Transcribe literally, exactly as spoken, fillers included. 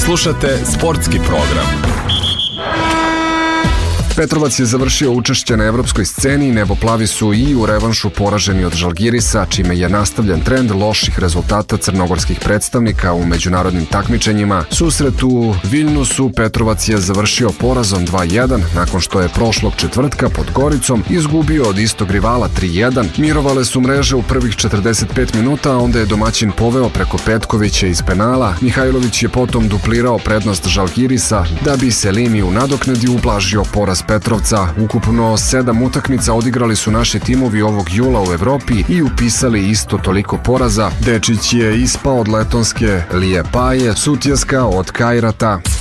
Slušate sportski program. Petrovac je završio učešće na evropskoj sceni, neboplavi su i u revanšu poraženi od Žalgirisa, čime je nastavljen trend loših rezultata crnogorskih predstavnika u međunarodnim takmičenjima. Susret u Viljnusu Petrovac je završio porazom dva jedan, nakon što je prošlog četvrtka pod Goricom izgubio od istog rivala tri jedan. Mirovale su mreže u prvih četrdeset pet minuta, a onda je domaćin poveo preko Petkovića iz penala. Mihajlović je potom duplirao prednost Žalgirisa, da bi Selimi u nadoknadi ublažio poraz Petrovca. Ukupno sedam utakmica odigrali su naši timovi ovog jula u Evropi i upisali isto toliko poraza. Dečić je ispao od letonske Lijepaje, Sutjeska od Kajrata.